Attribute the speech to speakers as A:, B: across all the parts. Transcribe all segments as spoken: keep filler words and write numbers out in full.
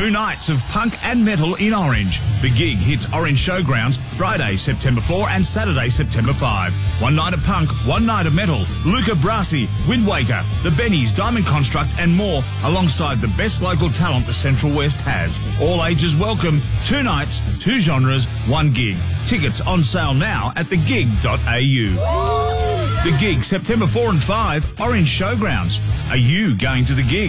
A: Two nights of punk and metal in Orange. The Gig hits Orange Showgrounds Friday, September fourth and Saturday, September fifth. One night of punk, one night of metal. Luca Brasi, Wind Waker, the Bennies, Diamond Construct and more, alongside the best local talent the Central West has. All ages welcome. Two nights, two genres, one gig. Tickets on sale now at the gig dot a u. The Gig, September fourth and fifth, Orange Showgrounds. Are you going to the Gig?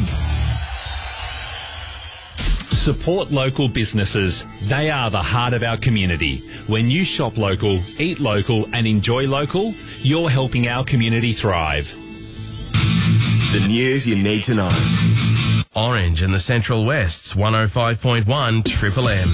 B: Support local businesses. They are the heart of our community. When you shop local, eat local and enjoy local, you're helping our community thrive.
C: The news you need to know. Orange and the Central West's one oh five point one Triple M.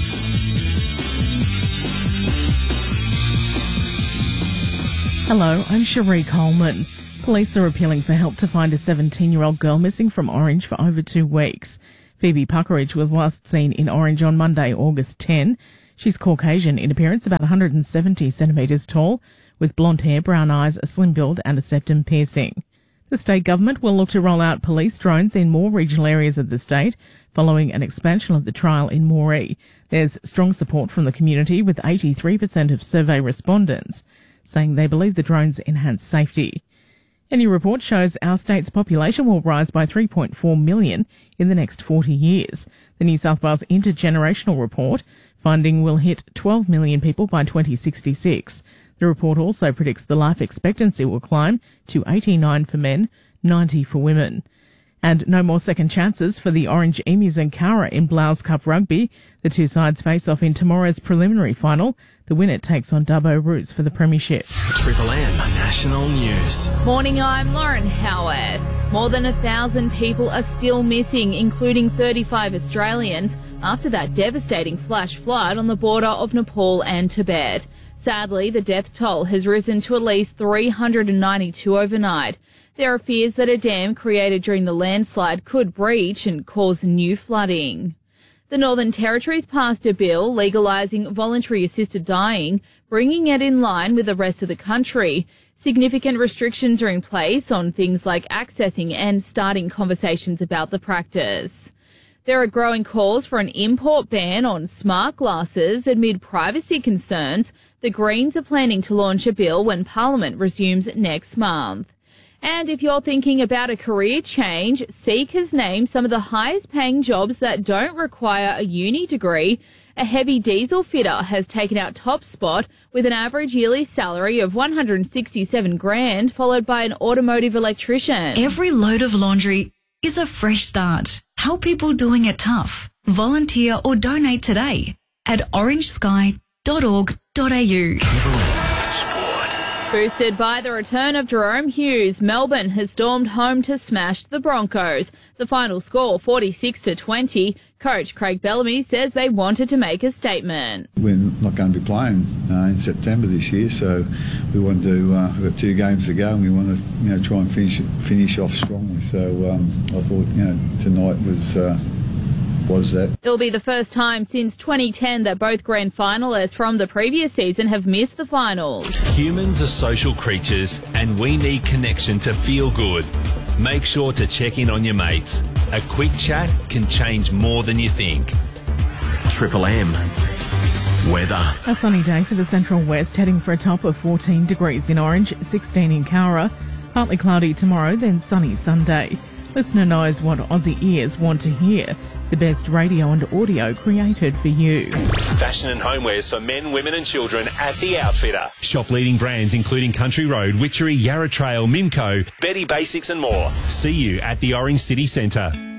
D: Hello, I'm Cherie Coleman. Police are appealing for help to find a seventeen-year-old girl missing from Orange for over two weeks. Phoebe Puckeridge was last seen in Orange on Monday, August tenth. She's Caucasian in appearance, about one hundred seventy centimetres tall, with blonde hair, brown eyes, a slim build and a septum piercing. The state government will look to roll out police drones in more regional areas of the state, following an expansion of the trial in Moree. There's strong support from the community, with eighty-three percent of survey respondents saying they believe the drones enhance safety. A new report shows our state's population will rise by three point four million in the next forty years. The New South Wales Intergenerational Report finding will hit twelve million people by twenty sixty-six. The report also predicts the life expectancy will climb to eighty-nine for men, ninety for women. And no more second chances for the Orange Emus and Cowra in Blouse Cup Rugby. The two sides face off in tomorrow's preliminary final. The winner takes on Dubbo Roos for the premiership.
C: Triple M National News.
E: Morning, I'm Lauren Howard. More than a thousand people are still missing, including thirty-five Australians, after that devastating flash flood on the border of Nepal and Tibet. Sadly, the death toll has risen to at least three hundred ninety-two overnight. There are fears that a dam created during the landslide could breach and cause new flooding. The Northern Territory's passed a bill legalising voluntary assisted dying, bringing it in line with the rest of the country. Significant restrictions are in place on things like accessing and starting conversations about the practice. There are growing calls for an import ban on smart glasses amid privacy concerns. The Greens are planning to launch a bill when Parliament resumes next month. And if you're thinking about a career change, Seek has named some of the highest paying jobs that don't require a uni degree. A heavy diesel fitter has taken out top spot with an average yearly salary of one hundred sixty-seven grand, followed by an automotive electrician.
F: Every load of laundry is a fresh start. Help people doing it tough. Volunteer or donate today at orange sky dot org dot a u.
E: Boosted by the return of Jerome Hughes, Melbourne has stormed home to smash the Broncos. The final score, forty-six to twenty. Coach Craig Bellamy says they wanted to make a statement.
G: We're not going to be playing uh, in September this year, so we want to. Uh, we've got two games to go, and we want to, you know, try and finish finish off strongly. So um, I thought, you know, tonight was. Uh, was that.
E: It'll be the first time since twenty ten that both grand finalists from the previous season have missed the finals.
B: Humans are social creatures and we need connection to feel good. Make sure to check in on your mates. A quick chat can change more than you think.
C: Triple M. Weather.
D: A sunny day for the Central West, heading for a top of fourteen degrees in Orange, sixteen in Cowra. Partly cloudy tomorrow, then sunny Sunday. Listener knows what Aussie ears want to hear. The best radio and audio created for you.
B: Fashion and homewares for men, women and children at The Outfitter. Shop leading brands including Country Road, Witchery, Yarra Trail, Mimco, Betty Basics and more. See you at the Orange City Centre.